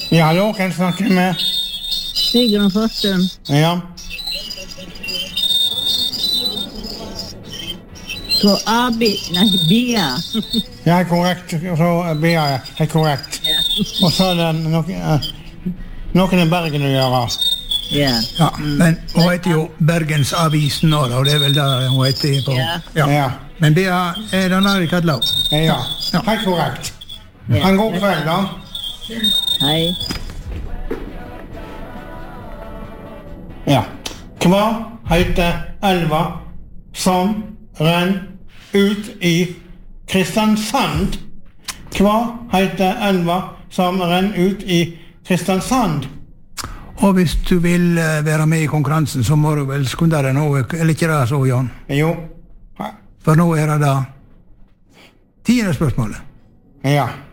Ja, hallo, kan jeg snakke med? Sigrun Fossum. Ja. På Bia. Ja, korrekt. Så Bia, ja, korrekt. Ja. Og så det noen i Bergen å gjøre. Ja. Ja, men hun heter jo Bergens Avisen nå, og det er vel der hun heter på. Ja. Men Bea, er det der i Kadlau? Ja, helt korrekt. En god kveld, da. Hei. Ja. Hva heter elva som renner ut i Kristiansand? Hva heter elva som renner ut i Kristiansand? Og hvis du vil være med i konkurransen, så må du vel skunde deg nå, eller ikke det så, Jan? Jo. For nå er det da 10. spørsmålet. Ja.